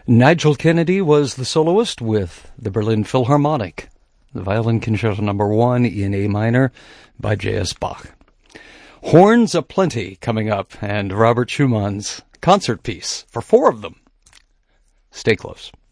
Nigel Kennedy was the soloist with the Berlin Philharmonic, the Violin Concerto No. 1 in A minor by J.S. Bach. Horns aplenty coming up, and Robert Schumann's concert piece for 4 of them. Stay close.